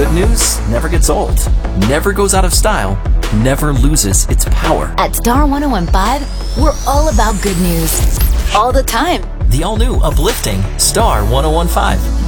Good news never gets old, never goes out of style, never loses its power. At Star 1015, we're all about good news. All the time. The all-new uplifting Star 1015.